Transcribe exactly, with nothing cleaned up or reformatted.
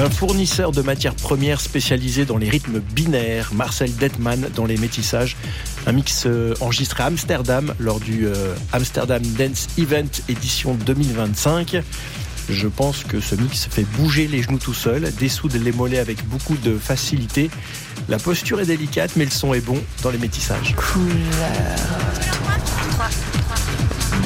Un fournisseur de matières premières spécialisé dans les rythmes binaires, Marcel Dettmann dans les métissages. Un mix euh, enregistré à Amsterdam lors du euh, Amsterdam Dance Event édition deux mille vingt-cinq. Je pense que ce mix fait bouger les genoux tout seul, dessoude les mollets avec beaucoup de facilité. La posture est délicate, mais le son est bon dans les métissages. Couleur.